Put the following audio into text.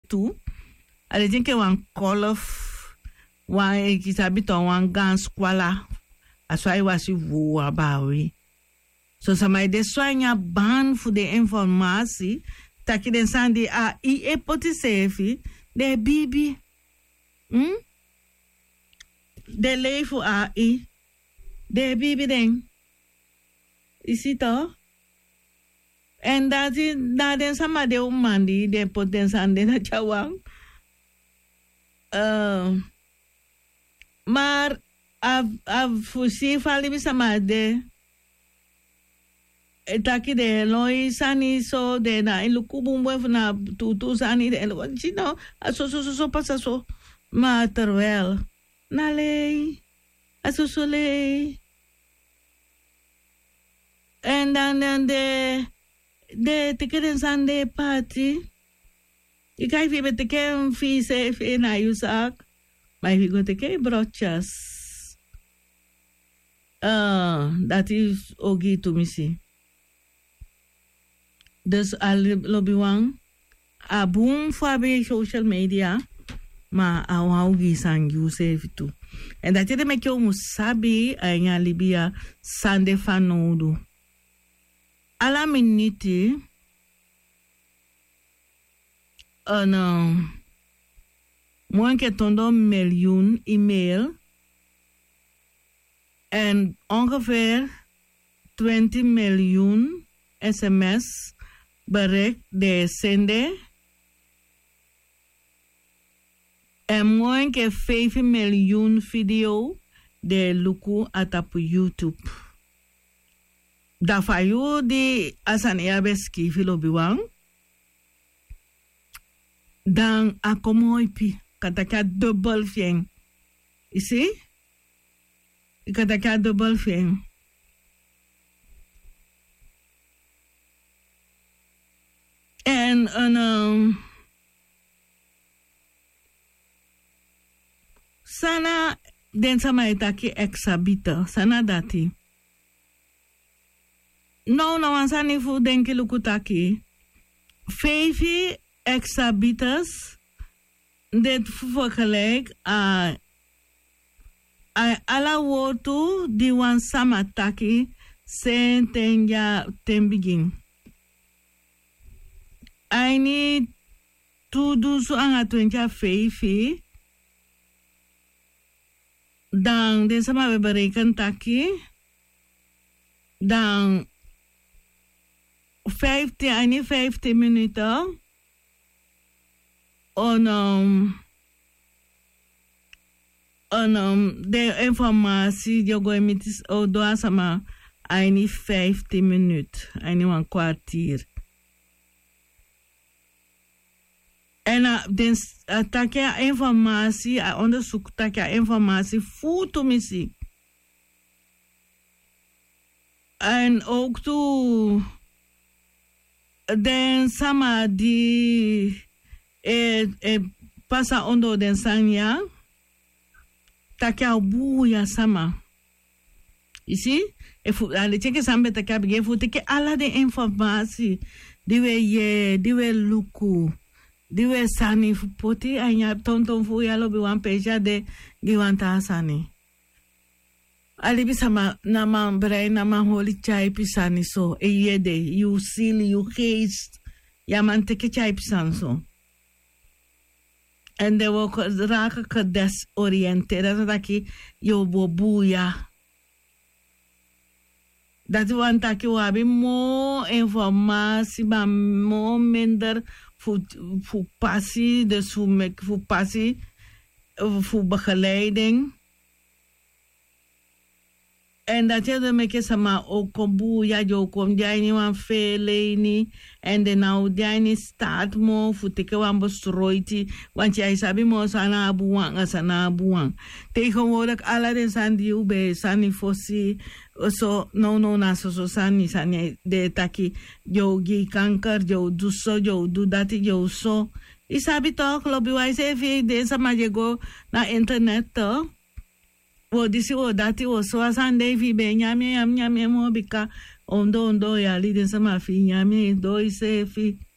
tu. Ale think wan kolof wan kisabito wan gans kwala. Aswai wasi wu abawi. So samai de swanya ban fu de informasi taki den sandi a e poti sefi de bibi. De lefu a i de bibi den. Isi to? En da den sama de umandi de poten sandi na chawang. Maar av fusi fali sama de taki de loi sani so de na iluku bumbo na tutu sani de lo chino so pasa so ma terwijl na lei so lei en dan de tikeren sande party ik ga even te ken vise na yusak maar ik go te ken brochas dat is ogi to misi. Dus al lobiwang abun fabe social media ma awaugi sang Yusef tu. En dat je met jou musabi anya Libya sande fanodu. Alla minute moins que tondo miljoen e-mail en ongeveer 20 miljoen sms bereik de zender en moins que 5 miljoen video de luku atapu YouTube. Da fayu di asania beski filobiwang dan akomoipi kataka double fien. Isi? Kataka double fien. En sana den sama itaki exabita sana dati. No wansani fu denki lukutaki. 5 exabitas dit vergelijk ala wotu di wan samataki sen tenja ten begin. Aini tudo so anga 25 dan den sama we berekenen taki dan 15 minuten de informatie die go emitis o doa sama aini 15 minuten aini een kwartier en den takia informatie onderzoek takia informatie foto missie en ook toe den sama di pasa ondo den sanya takia buya sama isi ale cheke sambe takia bige fu teke ala de informatie diwe luku diwe sani fu poti anya tonton fu ya lobi wan peja de giwanta sani alibi sama nama brei nama holi chai pisani so yede you silly you geest ja man teke chai pisan so en de wo raken gedesoriënteerd dat ik yo bobuya dat want dat je wabi mo informatie maar mo minder voor passie dus voor passie voor begeleiding en dat je de meke sama okombu ya jo kom jij niet wan vele ni en de nou jij niet staat mo voor teke wan bestroiti want jij sabi mo sana abuang tegenwoordig alle de sandi ube sani fosi so no na so sani de taki jo gi kanker jo duso jo du dati jo so isabi toch lobi wai se fi de sama jego na internet to wo disi wo dati wo so asande fi be nyame mo bika ondo ya li de sama fi nyame do ise fi